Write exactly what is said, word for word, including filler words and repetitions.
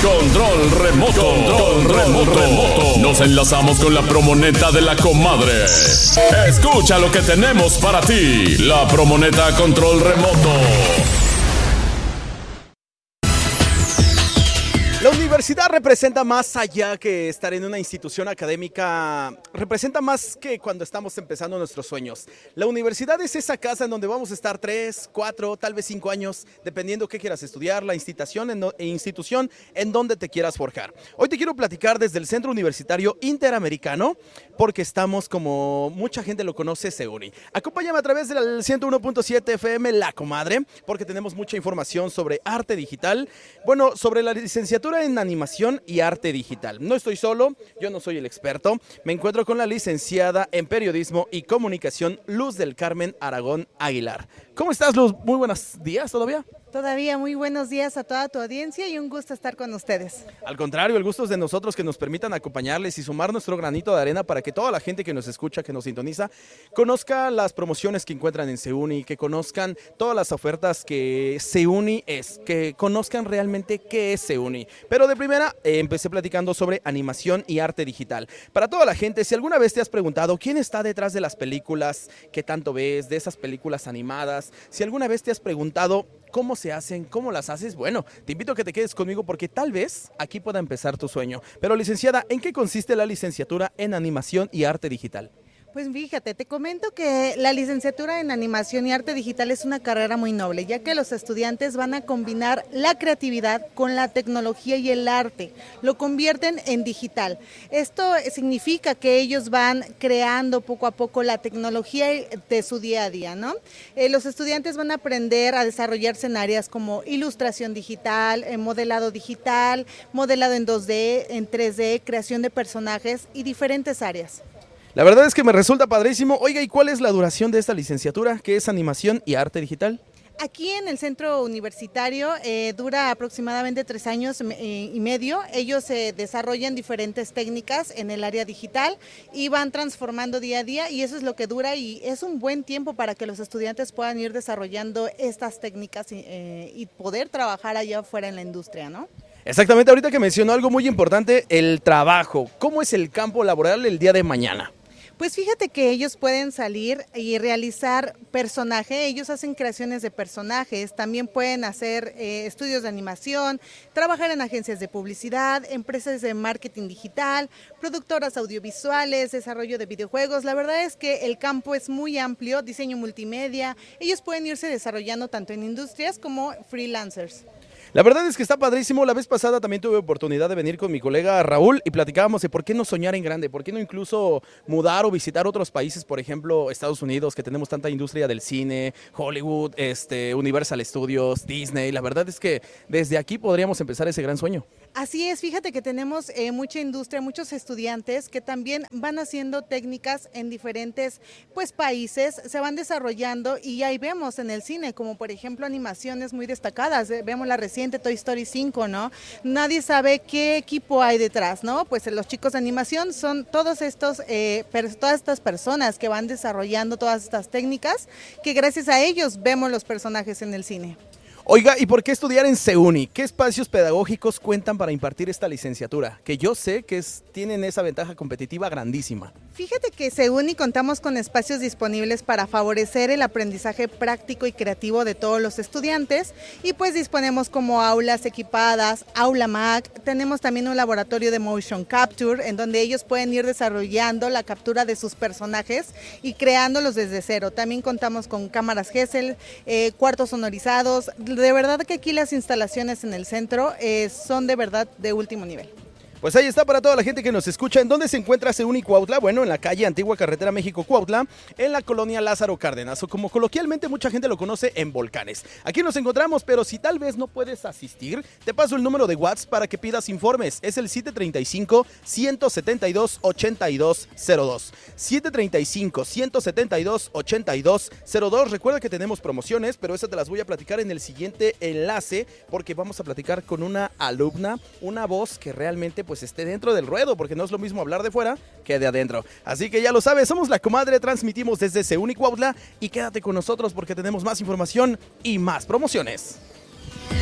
Control remoto. Control remoto. remoto. Nos enlazamos con la promoneta de la comadre. Escucha lo que tenemos para ti. La promoneta Control remoto. La universidad representa más allá que estar en una institución académica, representa más que cuando estamos empezando nuestros sueños. La universidad es esa casa en donde vamos a estar tres, cuatro, tal vez cinco años, dependiendo qué quieras estudiar, la institución en, e institución en donde te quieras forjar. Hoy te quiero platicar desde el Centro Universitario Interamericano, porque estamos, como mucha gente lo conoce, CEUNI. Acompáñame a través del ciento uno punto siete F M La Comadre, porque tenemos mucha información sobre arte digital, bueno, sobre la licenciatura en animación y arte digital. No estoy solo, yo no soy el experto, me encuentro con la licenciada en periodismo y comunicación Luz del Carmen Aragón Aguilar. ¿Cómo estás, Luz? Muy buenos días todavía. Todavía muy buenos días a toda tu audiencia y un gusto estar con ustedes. Al contrario, el gusto es de nosotros, que nos permitan acompañarles y sumar nuestro granito de arena para que toda la gente que nos escucha, que nos sintoniza, conozca las promociones que encuentran en CEUNI, que conozcan todas las ofertas que CEUNI es, que conozcan realmente qué es CEUNI. Pero de primera eh, empecé platicando sobre animación y arte digital. Para toda la gente, si alguna vez te has preguntado quién está detrás de las películas que tanto ves, de esas películas animadas, si alguna vez te has preguntado cómo se hacen, cómo las haces, bueno, te invito a que te quedes conmigo porque tal vez aquí pueda empezar tu sueño. Pero, licenciada, ¿en qué consiste la licenciatura en animación y arte digital? Pues fíjate, te comento que la licenciatura en animación y arte digital es una carrera muy noble, ya que los estudiantes van a combinar la creatividad con la tecnología y el arte, lo convierten en digital. Esto significa que ellos van creando poco a poco la tecnología de su día a día, ¿no? Eh, los estudiantes van a aprender a desarrollarse en áreas como ilustración digital, eh, modelado digital, modelado en dos D, en tres D, creación de personajes y diferentes áreas. La verdad es que me resulta padrísimo. Oiga, ¿y cuál es la duración de esta licenciatura, que es animación y arte digital? Aquí en el centro universitario eh, dura aproximadamente tres años eh, y medio. Ellos eh, desarrollan diferentes técnicas en el área digital y van transformando día a día, y eso es lo que dura, y es un buen tiempo para que los estudiantes puedan ir desarrollando estas técnicas eh, y poder trabajar allá afuera en la industria, ¿no? Exactamente, ahorita que mencionó algo muy importante, el trabajo. ¿Cómo es el campo laboral el día de mañana? Pues fíjate que ellos pueden salir y realizar personaje, ellos hacen creaciones de personajes, también pueden hacer eh, estudios de animación, trabajar en agencias de publicidad, empresas de marketing digital, productoras audiovisuales, desarrollo de videojuegos. La verdad es que el campo es muy amplio, diseño multimedia, ellos pueden irse desarrollando tanto en industrias como freelancers. La verdad es que está padrísimo. La vez pasada también tuve oportunidad de venir con mi colega Raúl y platicábamos de por qué no soñar en grande, por qué no incluso mudar o visitar otros países, por ejemplo, Estados Unidos, que tenemos tanta industria del cine, Hollywood, este, Universal Studios, Disney. La verdad es que desde aquí podríamos empezar ese gran sueño. Así es, fíjate que tenemos eh, mucha industria, muchos estudiantes que también van haciendo técnicas en diferentes pues países, se van desarrollando, y ahí vemos en el cine, como por ejemplo animaciones muy destacadas, eh, vemos la reciente Toy Story cinco, ¿no? Nadie sabe qué equipo hay detrás, ¿no? Pues los chicos de animación son todos estos, eh, todas estas personas que van desarrollando todas estas técnicas, que gracias a ellos vemos los personajes en el cine. Oiga, ¿y por qué estudiar en CEUNI? ¿Qué espacios pedagógicos cuentan para impartir esta licenciatura? Que yo sé que es, tienen esa ventaja competitiva grandísima. Fíjate que CEUNI contamos con espacios disponibles para favorecer el aprendizaje práctico y creativo de todos los estudiantes, y pues disponemos como aulas equipadas, aula Mac, tenemos también un laboratorio de motion capture en donde ellos pueden ir desarrollando la captura de sus personajes y creándolos desde cero. También contamos con cámaras Gesell, eh, cuartos sonorizados. De verdad que aquí las instalaciones en el centro eh, son de verdad de último nivel. Pues ahí está para toda la gente que nos escucha. ¿En dónde se encuentra CEUNI Cuautla? Bueno, en la calle Antigua Carretera México-Cuautla, en la colonia Lázaro Cárdenas, o como coloquialmente mucha gente lo conoce, en Volcanes. Aquí nos encontramos, pero si tal vez no puedes asistir, te paso el número de WhatsApp para que pidas informes. Es el siete tres cinco, uno siete dos, ocho dos cero dos. siete tres cinco, uno siete dos, ocho dos cero dos. Recuerda que tenemos promociones, pero esas te las voy a platicar en el siguiente enlace, porque vamos a platicar con una alumna, una voz que realmente pues esté dentro del ruedo, porque no es lo mismo hablar de fuera que de adentro. Así que ya lo sabes, somos La Comadre, transmitimos desde CEUNI Cuautla, y quédate con nosotros porque tenemos más información y más promociones.